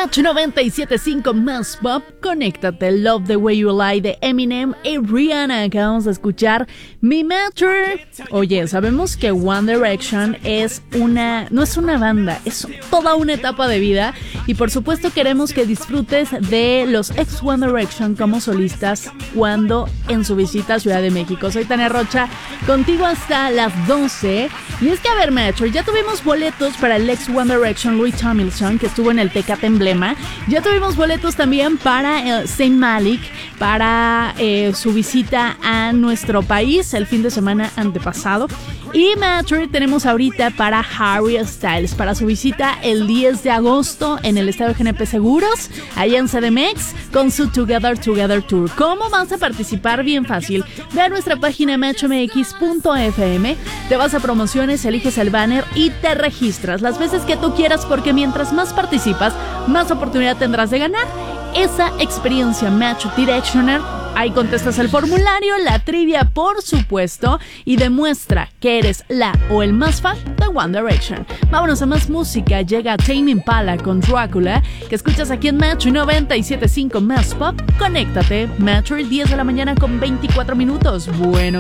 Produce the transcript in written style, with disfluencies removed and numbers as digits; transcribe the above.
Match 97.5 más pop, conéctate. Love the Way You Lie de Eminem y Rihanna. Acabamos de escuchar Mi Matter. Oye, sabemos que One Direction no es una banda, es toda una etapa de vida. Y por supuesto queremos que disfrutes de los ex One Direction como solistas cuando en su visita a Ciudad de México. Soy Tania Rocha, contigo hasta las 12. Y es que a ver, Macho, ya tuvimos boletos para el ex One Direction Louis Tomlinson, que estuvo en el Tecate Emblema. Ya tuvimos boletos también para Zayn Malik, para su visita a nuestro país el fin de semana antepasado. Y Macho, tenemos ahorita para Harry Styles, para su visita el 10 de agosto en el Estadio GNP Seguros, allá en CDMX, con su Together Tour. ¿Cómo vas a participar? Bien fácil. Ve a nuestra página matchmx.fm, te vas a promociones, eliges el banner y te registras las veces que tú quieras, porque mientras más participas, más oportunidad tendrás de ganar esa experiencia Match Directioner. Ahí contestas el formulario, la trivia por supuesto, y demuestra que eres la o el más fan de One Direction. Vámonos a más música. Llega Tame Impala con Drácula, que escuchas aquí en Match 97.5 más pop. Conéctate, Match, 10 de la mañana con 24 minutos. Bueno.